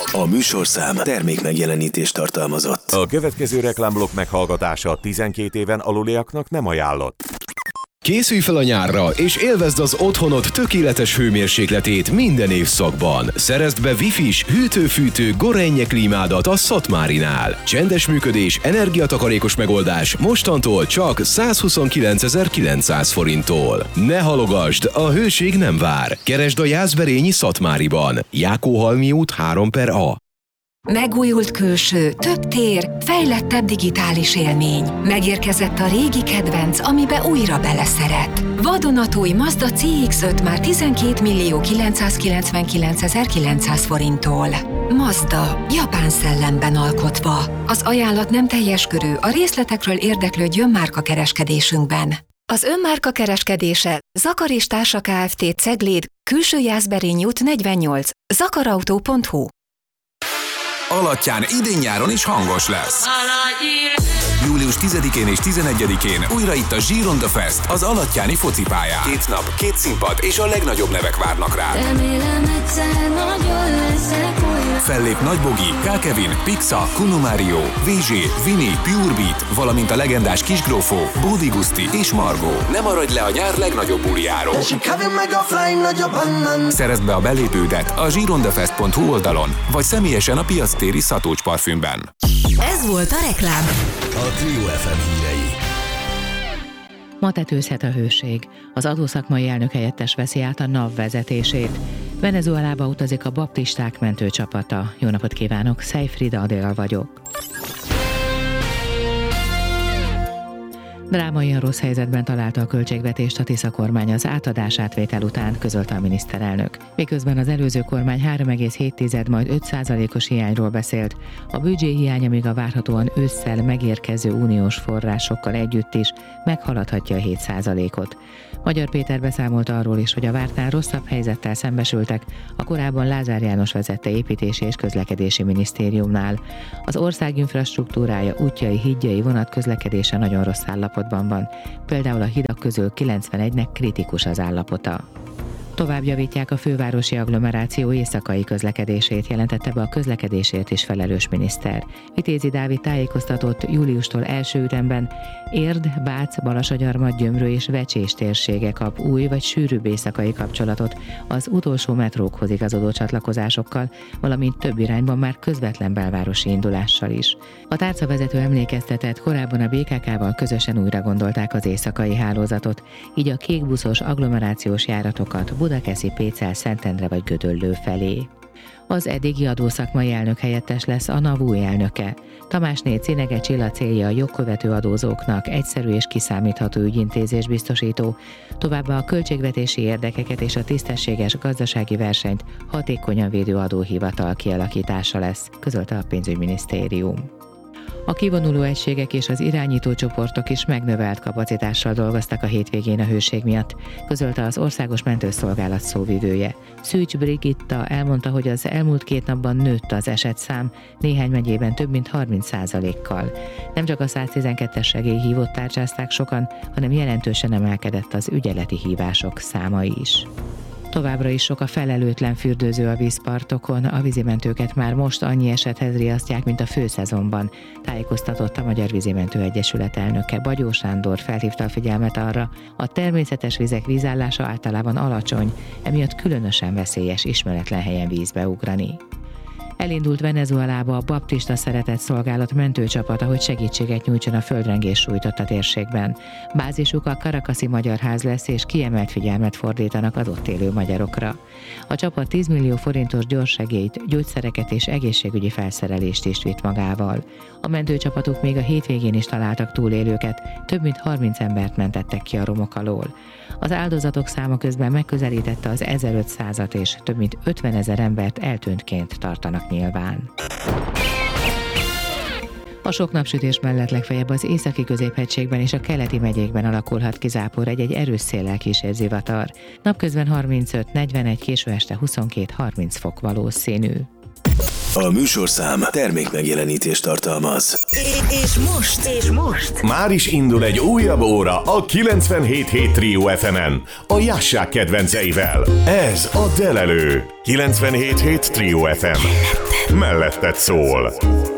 A műsorszám termék megjelenítést tartalmazott. A következő reklámblokk meghallgatása 12 éven aluliaknak nem ajánlott. Készülj fel a nyárra, és élvezd az otthonod tökéletes hőmérsékletét minden évszakban. Szerezd be Wi-Fi-s, hűtő-fűtő Gorenje klímádat a Szatmárinál. Csendes működés, energiatakarékos megoldás mostantól csak 129.900 forinttól. Ne halogasd, a hőség nem vár. Keresd a Jászberényi Szatmáriban. Jákóhalmi út 3/A. Megújult külső, több tér, fejlettebb digitális élmény. Megérkezett a régi kedvenc, amibe újra beleszeret. Vadonatúj Mazda CX-5 már 12.999.900 forinttól. Mazda, japán szellemben alkotva. Az ajánlat nem teljes körű, a részletekről érdeklődjön márkakereskedésünkben. Az önmárka kereskedése Zakar és Társa Kft. Cegléd, Külső Jászberényi út 48, zakarautó.hu. Alattyán idén-nyáron is hangos lesz. Július 10-én és 11-én újra itt a Gironda Fest, az alattyáni focipályán. 2 nap, 2 színpad és a legnagyobb nevek várnak rá. Fellép Nagy Bogi, K. Kevin, Pixa, Kuno Mario, VG, Vini, Pure Beat, valamint a legendás Kisgrófó, Bódi Guszti és Margó. Ne maradj le a nyár legnagyobb bulijáról. Szerezd be a belépődet a girondafest.hu oldalon, vagy személyesen a piactéri Szatócs parfümben. Ez volt a reklám. A Trio FM hírei. Ma tetőzhet a hőség. Az adószakmai elnök helyettes veszi át a NAV vezetését. Venezuelába utazik a baptisták mentőcsapata. Jó napot kívánok, Szejfrida Adél vagyok. Drámaian rossz helyzetben találta a költségvetést a Tisza kormány az átadás-átvétel után, közölte a miniszterelnök. Miközben az előző kormány 3,7, majd 5%-os hiányról beszélt, a büdzsé hiánya még a várhatóan ősszel megérkező uniós forrásokkal együtt is meghaladhatja a 7%-ot. Magyar Péter beszámolt arról is, hogy a vártnál rosszabb helyzettel szembesültek a korábban Lázár János vezette építési és közlekedési minisztériumnál. Az ország infrastruktúrája, útjai, hídjai, vonatközlekedése nagyon rossz állapotban van. Például a hidak közül 91-nek kritikus az állapota. Tovább javítják a fővárosi agglomeráció éjszakai közlekedését, jelentette be a közlekedésért is felelős miniszter. Vitézi Dávid tájékoztatott, júliustól első ütemben Érd, Bác, Balasagyarmat, Gyömrő és Vecsés térsége kap új vagy sűrűbb éjszakai kapcsolatot az utolsó metrókhoz igazodó csatlakozásokkal, valamint több irányban már közvetlen belvárosi indulással is. A tárcavezető emlékeztetett, korábban a BKK-val közösen újra gondolták az éjszakai hálózatot, így a kékbuszos agglomerációs járatokat Budakeszi, Pécel, Szentendre vagy Gödöllő felé. Az eddigi adószakmai elnök helyettes lesz a NAV új elnöke. Tamásné Cinege Csilla célja a jogkövető adózóknak egyszerű és kiszámítható ügyintézés biztosító, továbbá a költségvetési érdekeket és a tisztességes gazdasági versenyt hatékonyan védő adóhivatal kialakítása lesz, közölte a pénzügyminisztérium. A kivonuló egységek és az irányító csoportok is megnövelt kapacitással dolgoztak a hétvégén a hőség miatt, közölte az Országos Mentőszolgálat szóvivője. Szűcs Brigitta elmondta, hogy az elmúlt 2 napban nőtt az esetszám, néhány megyében több mint 30%-kal. Nem csak a 112-es segélyhívót tárcsázták sokan, hanem jelentősen emelkedett az ügyeleti hívások száma is. Továbbra is sok a felelőtlen fürdőző a vízpartokon, a vízimentőket már most annyi esethez riasztják, mint a főszezonban, tájékoztatott a Magyar Vízimentő Egyesület elnöke. Bagyó Sándor felhívta a figyelmet arra, a természetes vizek vízállása általában alacsony, emiatt különösen veszélyes ismeretlen helyen vízbe ugrani. Elindult Venezuelába a baptista szeretetszolgálat mentőcsapata, hogy segítséget nyújtson a földrengés sújtotta térségben. Bázisuk a Caracasi Magyar Ház lesz, és kiemelt figyelmet fordítanak az ott élő magyarokra. A csapat 10 millió forintos gyorssegélyt, gyógyszereket és egészségügyi felszerelést is vitt magával. A mentőcsapatok még a hétvégén is találtak túlélőket, több mint 30 embert mentettek ki a romok alól. Az áldozatok száma közben megközelítette az 1500-at, és több mint 50 000 embert eltűntként tartanak nyilván. A sok napsütés mellett legfeljebb az északi középhegységben és a keleti megyékben alakulhat ki zápor, egy erős széllel kísér zivatar. Napközben 35-41, késő este 22-30 fok valószínű. A műsorszám termék megjelenítést tartalmaz. És most Már is indul egy újabb óra a 97.7 Trio FM-en, a Jászság kedvenceivel. Ez a Delelő. 97.7 Trio FM. melletted szól.